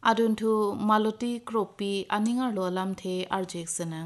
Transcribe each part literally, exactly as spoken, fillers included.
Adun thu maloti kropi aningar lo lam the arjek senang.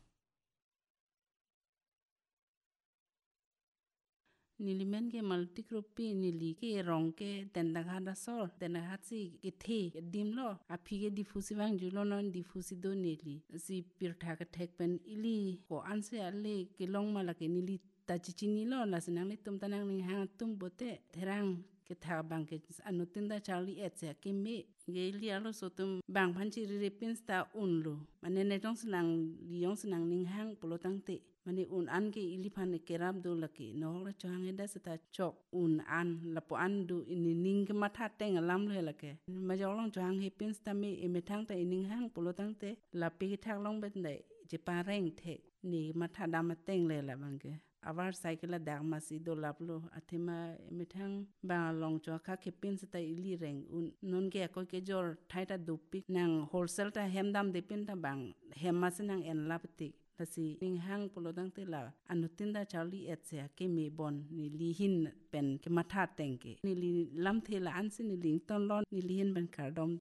Nilimen ke multi kropi nili ke rong ke tenda hada sol tenda hatsi ke the dim lo api ke difusi bang julo non difusi do nili si pirtha ke thek pen ili ko anse ale ke long mala ke nili ta chichini lo na senang le tum tanang ni hang tum bote therang ke tha bang ke anutinda charli etse ke me ge li alo sotum bang phanchi re pins ta unlo mane ne tong senang liong senang ning hang polotang te mane un an ke ili phan ke rab do lake no la chang da sta chok un an la po an du in ning ke matha teng lam le lake ma jong long chang he pins ta me e me thang ta ning hang polotang te la pe thang long ben dai je pa reng the ni matha da ma teng le la bang ke avar cycle la dag masi do laplo athema mithang ba long cho kha khepin sa tai li reng un non ge ko ke jor thaita dupi nang wholesale ta hemdam de pin ta bang hemma sinang en lapti lasi ning hang polodang te la anutinda charli etsia ke me bon ni li hin pen ke matha tengke ni li lam the la ansi ni ling ton lon ni li hin ben kardom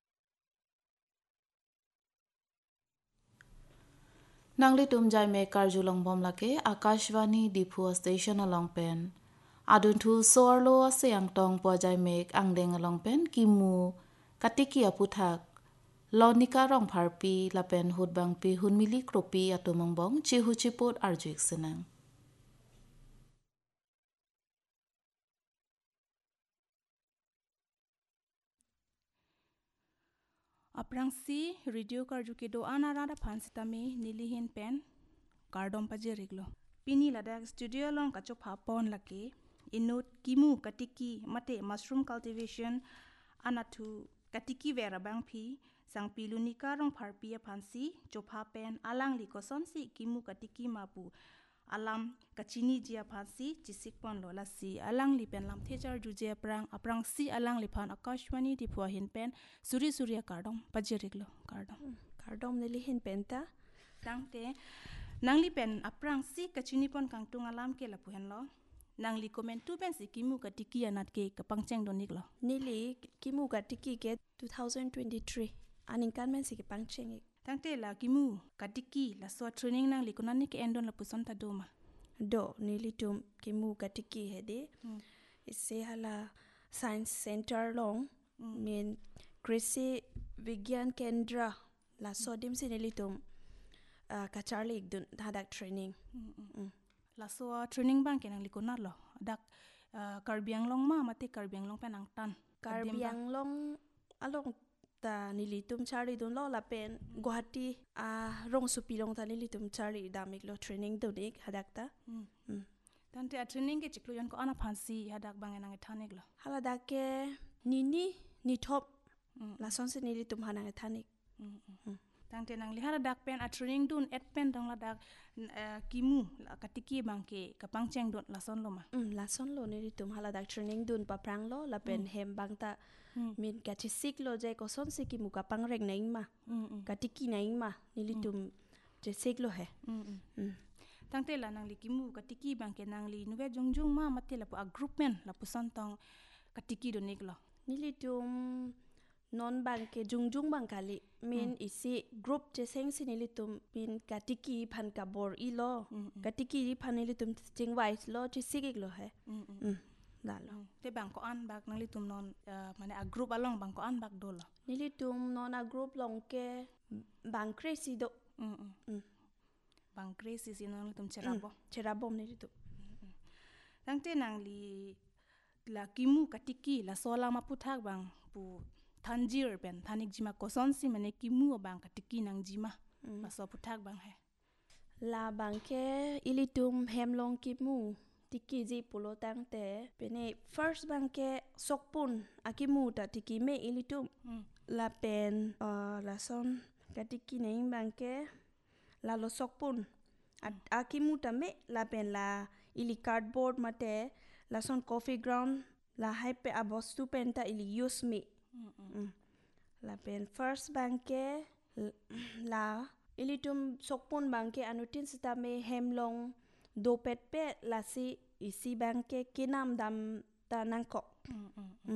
Nangli tum jai me karjulong bom lake Akashvani Dipu station along pen. Adun thu sorlo aseyang tong po jai mek angdeng along pen kimu katiki aputhak. Lonika rong pharpi lapen hudbang pi hunmili kropi atumong bong chihu chipot arjuik senang. Aprang si radio karju ke do anarada phansitame nilihin pen kardom paje reglo pini ladak studio long kacho phapon lake inut kimu katiki mate mushroom cultivation anathu katiki vera bang phi sang pilunika rong pharpia phansi chopha pen alang li koson si kimu katiki mapu alam kachini jia phansi chisik pon lo la si alang li pen lam thechar ju je prang aprang si alang li phan akashwani di phwa hin pen suri surya kardom pajeriklo kardom kardom nili hin penta tangte nangli pen aprang si kachini pon kangtung alam ke la puhen lo nangli comment tu pen si kimu katiki anat ke kapangcheng donik lo nili kimu katiki ke twenty twenty-three aning kan men si ke pangcheng tangte la kimu katiki la so training nangli kunani ke endon la puson ta doma do nili tum kimu katiki hede hmm. isse hala science center long hmm. min कृषि विज्ञान केंद्र la so dim si nili tum uh, kacharli dun hadak training mm -mm. Mm. la so training bang kenang likona lo dak uh, karbiang long ma mate karbiang long penang tan karbiang long along ta nili tum chari dun lo la pen mm. Guwahati a uh, rong supi long ta nili tum chari damik lo training dunik hadak ta mm. mm. tante a training ke chiklo yon ko ana phansi hadak bang enang ethanik lo hala dak ke nini ni thop mm. la son se nili tum hanang ethanik mm. mm. tangte nang lihara dak pen a training dun et pen dong la dak uh, kimu la katiki bangke kapangcheng dot la son lo ma mm, la son lo ni tum hala dak training dun pa prang lo la pen mm. hem bang ta mm. min ka chisik lo je ko son se kimu ka pang reng naing ma mm, mm. katiki naing ma ni tum chisik lo he mm, mm. mm. tangte la nang li kimu katiki bangke nang li nuwe jongjong ma mate la pu a group men la pu son tong katiki do nik lo ni tum non bang ke jungjung bang kali min mm. isi group je seng sinili tum min katiki phan ka bor i lo mm. katiki phanili tum ching wise lo chi sigik lo he mm. mm. la lo mm. te bang ko an bak nali tum non uh, mane a group along bang ko an bak do lo nili tum non a group long ke bang crazy do mm. mm. bang crazy si non tum cherabo mm. cherabom nili tum mm. mm. tangte nang li la kimu katiki la sola ma puthak bang pu Tanjir pen thanik jima koson si mane kimu bang katiki nang jima mm. la so puthak bang he la bang ke ilitum hemlong kimu tiki ji pulo tang te pene first bang ke sokpun akimu ta tiki me ilitum mm. la pen uh, la son katiki nang bang ke la lo sokpun at akimu ta me la pen la ili cardboard mate la son coffee ground la hype abostu pen ta ili use me mm -mm. la pen first bangke la ilitum sokpon bangke anutin sita me hemlong do pet pet la si isi bangke kinam dam tanangko mm -mm.